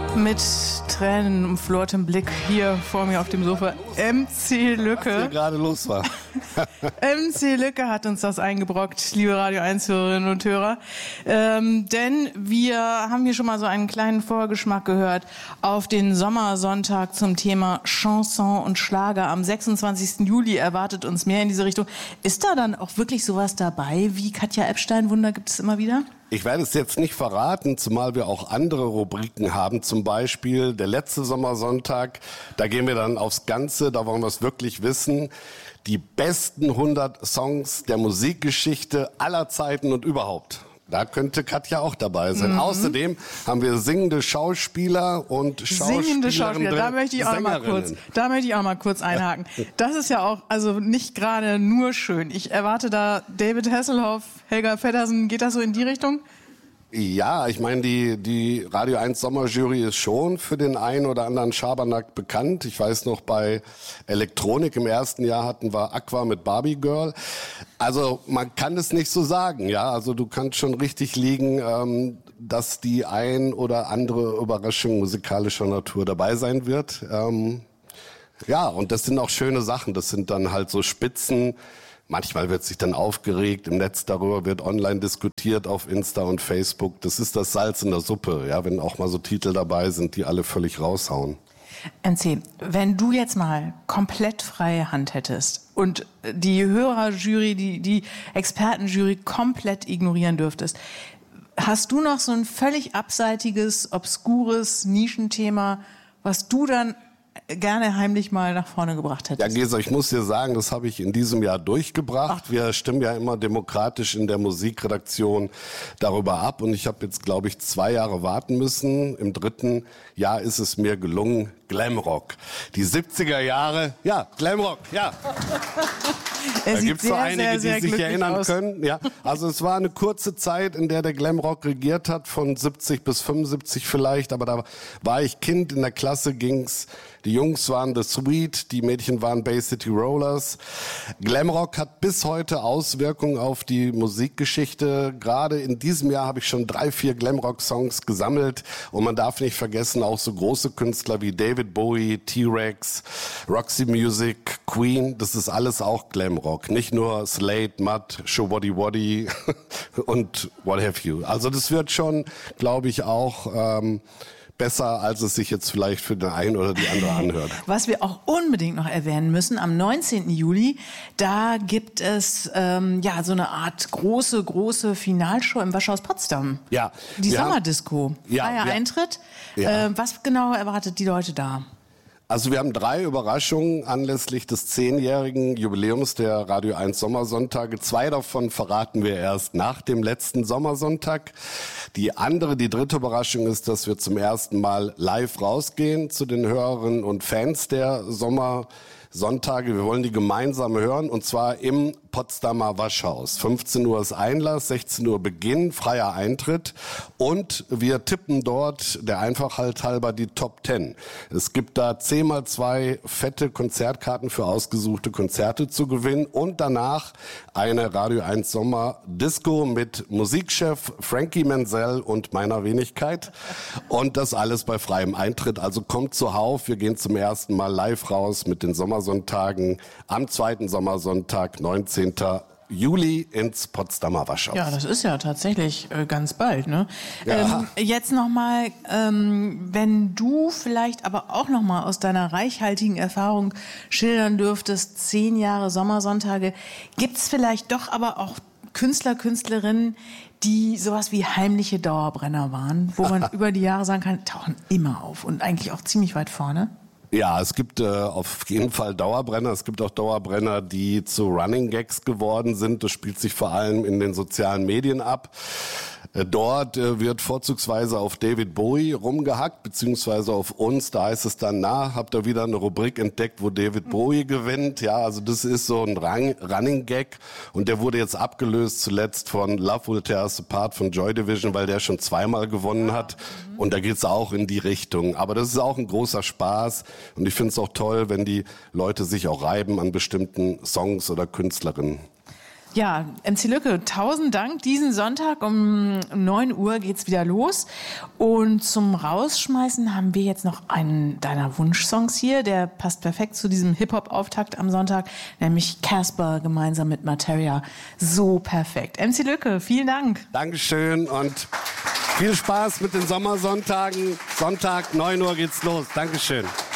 Mit tränenumflortem Blick hier vor mir auf dem Sofa MC Lücke. Was hier gerade los war. MC Lücke hat uns das eingebrockt, liebe Radio 1-Hörerinnen und Hörer. Denn wir haben hier schon mal so einen kleinen Vorgeschmack gehört auf den Sommersonntag zum Thema Chanson und Schlager. Am 26. Juli erwartet uns mehr in diese Richtung. Ist da dann auch wirklich sowas dabei wie Katja Epstein-Wunder gibt es immer wieder? Ich werde es jetzt nicht verraten, zumal wir auch andere Rubriken haben. Zum Beispiel der letzte Sommersonntag. Da gehen wir dann aufs Ganze, da wollen wir es wirklich wissen. Die besten 100 Songs der Musikgeschichte aller Zeiten und überhaupt. Da könnte Katja auch dabei sein. Mhm. Außerdem haben wir singende Schauspieler und Singende Schauspieler, da möchte ich auch mal kurz einhaken. Das ist ja auch also nicht gerade nur schön. Ich erwarte da David Hasselhoff, Helga Feddersen. Geht das so in die Richtung? Ja, ich meine, die Radio 1 Sommerjury ist schon für den einen oder anderen Schabernack bekannt. Ich weiß noch, bei Elektronik im ersten Jahr hatten wir Aqua mit Barbie Girl. Also man kann es nicht so sagen, ja. Also du kannst schon richtig liegen, dass die ein oder andere Überraschung musikalischer Natur dabei sein wird. Ja, und das sind auch schöne Sachen. Das sind dann halt so Spitzen. Manchmal wird sich dann aufgeregt, im Netz darüber wird online diskutiert auf Insta und Facebook. Das ist das Salz in der Suppe, ja, wenn auch mal so Titel dabei sind, die alle völlig raushauen. NC, wenn du jetzt mal komplett freie Hand hättest und die Hörerjury, die Expertenjury komplett ignorieren dürftest, hast du noch so ein völlig abseitiges, obskures Nischenthema, was du dann gerne heimlich mal nach vorne gebracht hättest? Ja, Gesa, ich muss dir sagen, das habe ich in diesem Jahr durchgebracht. Ach. Wir stimmen ja immer demokratisch in der Musikredaktion darüber ab. Und ich habe jetzt, glaube ich, 2 Jahre warten müssen. Im 3. Jahr ist es mir gelungen, Glamrock. Die 70er Jahre, ja, Glamrock, ja. Da gibt es so einige, die sich erinnern können. Ja, also es war eine kurze Zeit, in der Glamrock regiert hat, von 70 bis 75 vielleicht. Aber da war ich Kind, in der Klasse ging's. Die Jungs waren The Sweet, die Mädchen waren Bay City Rollers. Glamrock hat bis heute Auswirkungen auf die Musikgeschichte. Gerade in diesem Jahr habe ich schon 3, 4 Glamrock-Songs gesammelt. Und man darf nicht vergessen, auch so große Künstler wie David Bowie, T-Rex, Roxy Music, Queen. Das ist alles auch Glamrock. Nicht nur Slade, Mud, Show Waddy Waddy und what have you. Also das wird schon, glaube ich, auch besser, als es sich jetzt vielleicht für den einen oder die andere anhört. Was wir auch unbedingt noch erwähnen müssen, am 19. Juli, da gibt es so eine Art große Finalshow im Waschhaus Potsdam. Ja. Die Sommerdisco. Freier Eintritt. Ja. Was genau erwartet die Leute da? Also wir haben 3 Überraschungen anlässlich des 10-jährigen Jubiläums der Radio 1 Sommersonntage. 2 davon verraten wir erst nach dem letzten Sommersonntag. Die 3. Überraschung ist, dass wir zum ersten Mal live rausgehen zu den Hörerinnen und Fans der Sommersonntage. Wir wollen die gemeinsam hören, und zwar im Potsdamer Waschhaus. 15 Uhr ist Einlass, 16 Uhr Beginn, freier Eintritt. Und wir tippen dort, der Einfachheit halber, die Top 10. Es gibt da 10x2 fette Konzertkarten für ausgesuchte Konzerte zu gewinnen. Und danach eine Radio 1 Sommer Disco mit Musikchef Frankie Menzel und meiner Wenigkeit. Und das alles bei freiem Eintritt. Also kommt zuhauf. Wir gehen zum ersten Mal live raus mit den Sommersonntagen am 2. Sommersonntag, 19. Juli ins Potsdamer Waschhaus. Ja, das ist ja tatsächlich ganz bald, ne? Ja. Jetzt nochmal, wenn du vielleicht aber auch nochmal aus deiner reichhaltigen Erfahrung schildern dürftest, 10 Jahre Sommersonntage, gibt's vielleicht doch aber auch Künstler, Künstlerinnen, die sowas wie heimliche Dauerbrenner waren, wo man über die Jahre sagen kann, tauchen immer auf und eigentlich auch ziemlich weit vorne? Ja, es gibt auf jeden Fall Dauerbrenner. Es gibt auch Dauerbrenner, die zu Running Gags geworden sind. Das spielt sich vor allem in den sozialen Medien ab. Dort wird vorzugsweise auf David Bowie rumgehackt, beziehungsweise auf uns. Da heißt es dann, habt ihr wieder eine Rubrik entdeckt, wo David Bowie gewinnt. Ja, also das ist so ein Running Gag. Und der wurde jetzt abgelöst zuletzt von Love Will Tear Us Apart von Joy Division, weil der schon 2-mal gewonnen hat. Und da geht's auch in die Richtung. Aber das ist auch ein großer Spaß. Und ich finde es auch toll, wenn die Leute sich auch reiben an bestimmten Songs oder Künstlerinnen. Ja, MC Lücke, 1000 Dank. Diesen Sonntag um 9 Uhr geht's wieder los. Und zum Rausschmeißen haben wir jetzt noch einen deiner Wunschsongs hier. Der passt perfekt zu diesem Hip-Hop-Auftakt am Sonntag, nämlich Casper gemeinsam mit Materia. So perfekt. MC Lücke, vielen Dank. Dankeschön und viel Spaß mit den Sommersonntagen. Sonntag, 9 Uhr geht's los. Dankeschön.